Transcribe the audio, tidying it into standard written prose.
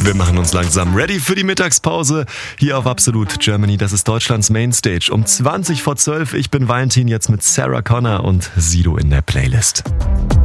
Wir machen uns langsam ready für die Mittagspause hier auf Absolut Germany. Das ist Deutschlands Mainstage um 20 vor 12. Ich bin Valentin, jetzt mit Sarah Connor und Sido in der Playlist.